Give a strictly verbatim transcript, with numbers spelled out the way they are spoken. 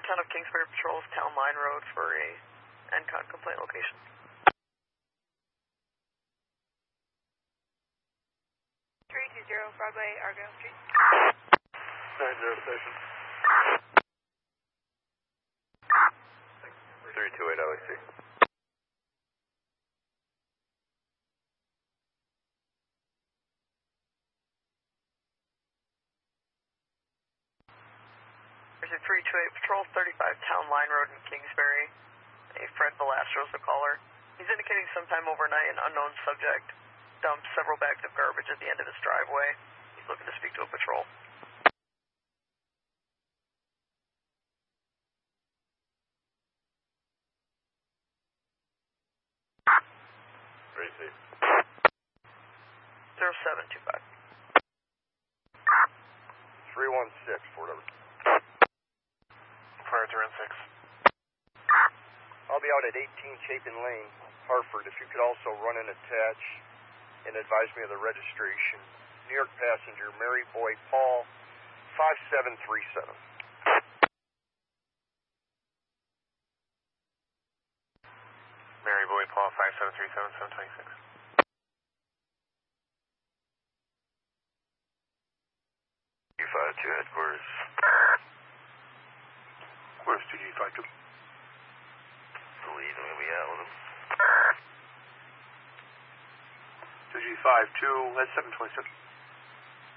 ten of Kingsbury patrols Town Line Road for a N C O T complaint location. three two zero Broadway, Argyle Street. nine zero station. three two eight L A C. There's a three two eight Patrol thirty-five Town Line Road in Kingsbury. A Fred Velastro's the caller. He's indicating sometime overnight an unknown subject dumped several bags of garbage at the end of his driveway. He's looking to speak to a patrol. Receive. zero seven two five. three one six, Fort Edward. Prior to N six. I'll be out at eighteen Chapin Lane, Hartford. If you could also run and attach and advise me of the registration. New York passenger, Mary Boy Paul, five seven three seven. Mary Boy Paul, five seven three seven, seven twenty-six. G five two headquarters. Where's two G five two? The lead, I'm going to be out with him. two G five two, that's seven twenty-six.